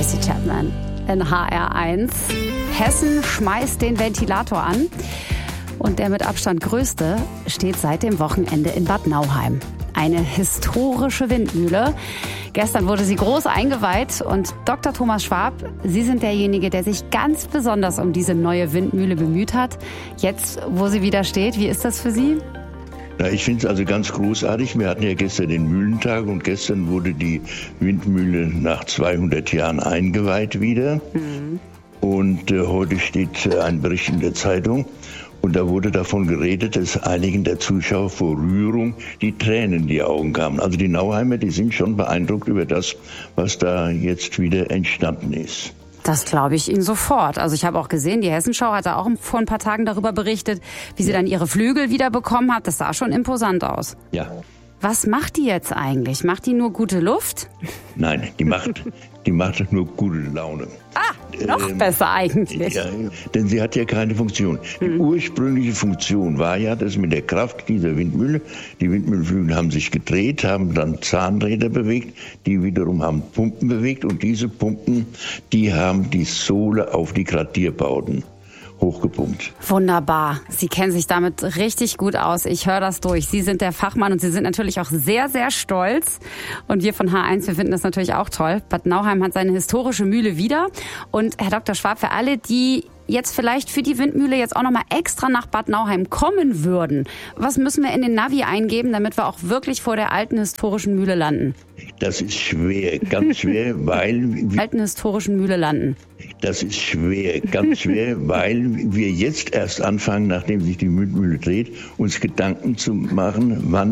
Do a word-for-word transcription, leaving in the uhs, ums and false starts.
Tracy Chapman in H R eins. Hessen schmeißt den Ventilator an. Und der mit Abstand größte steht seit dem Wochenende in Bad Nauheim. Eine historische Windmühle. Gestern wurde sie groß eingeweiht und Doktor Thomas Schwab, Sie sind derjenige, der sich ganz besonders um diese neue Windmühle bemüht hat. Jetzt, wo sie wieder steht, wie ist das für Sie? Na, ich finde es also ganz großartig. Wir hatten ja gestern den Mühlentag und gestern wurde die Windmühle nach zweihundert Jahren eingeweiht wieder. Mhm. Und äh, heute steht äh, ein Bericht in der Zeitung. Und da wurde davon geredet, dass einigen der Zuschauer vor Rührung die Tränen in die Augen kamen. Also die Nauheimer, die sind schon beeindruckt über das, was da jetzt wieder entstanden ist. Das glaube ich Ihnen sofort. Also ich habe auch gesehen, die Hessenschau hat da auch vor ein paar Tagen darüber berichtet, wie sie ja. dann ihre Flügel wieder bekommen hat. Das sah schon imposant aus. Ja. Was macht die jetzt eigentlich? Macht die nur gute Luft? Nein, die macht, die macht nur gute Laune. Ah, noch ähm, besser eigentlich. Ja, denn sie hat ja keine Funktion. Die hm. ursprüngliche Funktion war ja, dass mit der Kraft dieser Windmühle, die Windmühlenflügel haben sich gedreht, haben dann Zahnräder bewegt, die wiederum haben Pumpen bewegt und diese Pumpen, die haben die Sohle auf die Gradierbauten hochgepumpt. Wunderbar. Sie kennen sich damit richtig gut aus. Ich höre das durch. Sie sind der Fachmann und Sie sind natürlich auch sehr, sehr stolz. Und wir von H eins, wir finden das natürlich auch toll. Bad Nauheim hat seine historische Mühle wieder. Und Herr Doktor Schwab, für alle, die jetzt vielleicht für die Windmühle jetzt auch nochmal extra nach Bad Nauheim kommen würden, was müssen wir in den Navi eingeben, damit wir auch wirklich vor der alten historischen Mühle landen? Das ist schwer, ganz schwer, weil... Wir alten historischen Mühle landen. Das ist schwer, ganz schwer, weil wir jetzt erst anfangen, nachdem sich die Windmühle dreht, uns Gedanken zu machen, wann